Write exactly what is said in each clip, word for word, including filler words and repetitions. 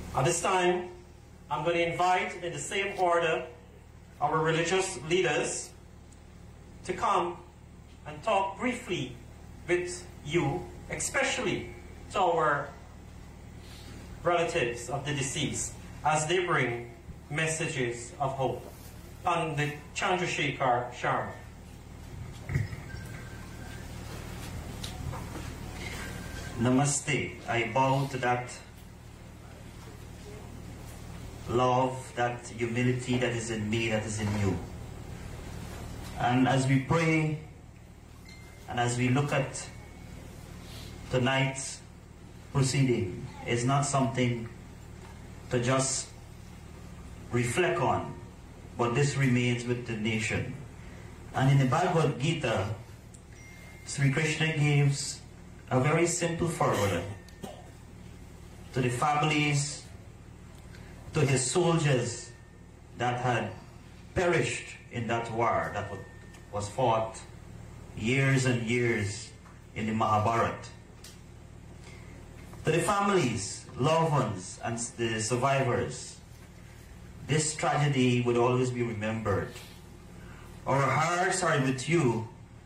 At this time, I'm going to invite, in the same order, our religious leaders to come and talk briefly with you, especially to our relatives of the deceased, as they bring messages of hope. And the Chandrasekhar Sharma. Namaste. I bow to that love, that humility that is in me, that is in you. And as we pray, and as we look at tonight's proceeding, it's not something to just reflect on, but this remains with the nation. And in the Bhagavad Gita, Sri Krishna gives a very simple formula to the families, to his soldiers that had perished in that war that was fought years and years in the Mahabharata. To the families, loved ones, and the survivors, this tragedy would always be remembered. Our hearts are with you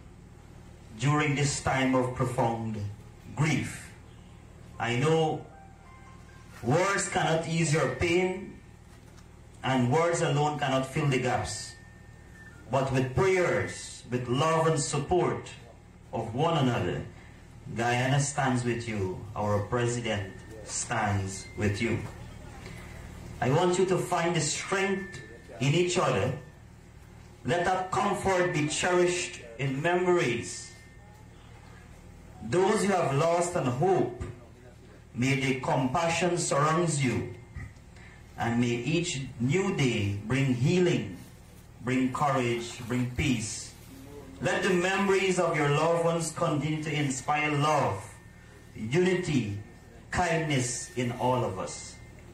during this time of profound grief. I know words cannot ease your pain, and words alone cannot fill the gaps. But with prayers, with love and support of one another, Guyana stands with you. Our president stands with you. I want you to find the strength in each other. Let that comfort be cherished in memories. Those who have lost and hope, may the compassion surround you, and may each new day bring healing, bring courage, bring peace. Let the memories of your loved ones continue to inspire love, unity, kindness in all of us.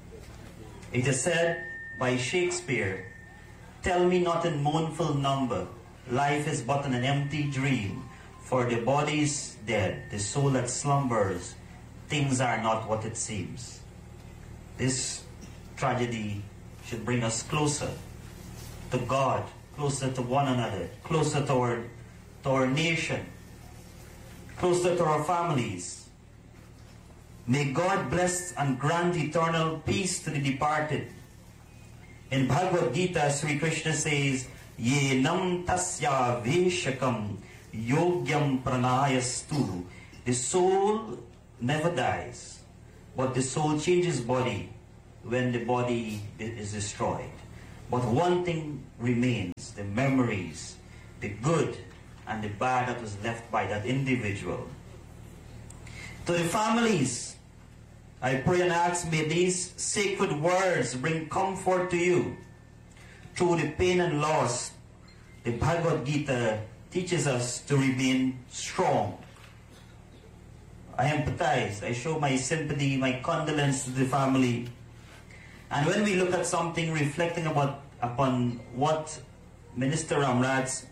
It is said by Shakespeare, "Tell me not in mournful number, life is but an empty dream, for the body is dead, the soul that slumbers, things are not what it seems." This tragedy should bring us closer to God, closer to one another, closer to our, to our nation, closer to our families. May God bless and grant eternal peace to the departed. In Bhagavad Gita, Sri Krishna says, "Ye nam tasya veshakam yogyam pranayastu." The soul never dies, but the soul changes body when the body is destroyed. But one thing remains, the memories, the good and the bad that was left by that individual. To the families, I pray and ask, may these sacred words bring comfort to you. Through the pain and loss, the Bhagavad Gita teaches us to remain strong. I empathize, I show my sympathy, my condolence to the family. And when we look at something reflecting about upon what Minister Ramraj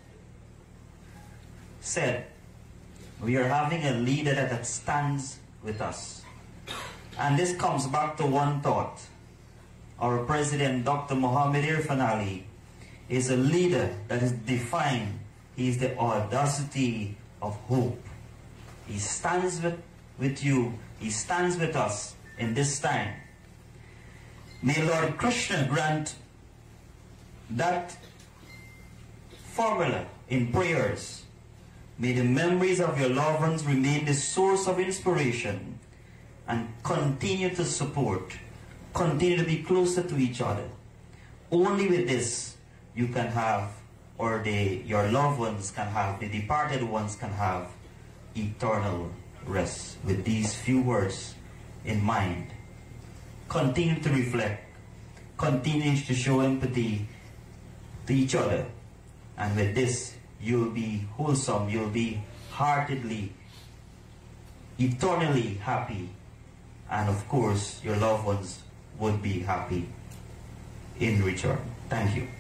said, we are having a leader that, that stands with us. And this comes back to one thought. Our President, Doctor Mohammed Irfan Ali, is a leader that is defined. He is the audacity of hope. He stands with, with you. He stands with us in this time. May Lord Krishna grant that formula in prayers. May the memories of your loved ones remain the source of inspiration, and continue to support, continue to be closer to each other. Only with this you can have, or the, your loved ones can have, the departed ones can have eternal rest. With these few words in mind, continue to reflect, continue to show empathy to each other, and with this you'll be wholesome, you'll be heartedly, eternally happy, and of course your loved ones would be happy in return. Thank you.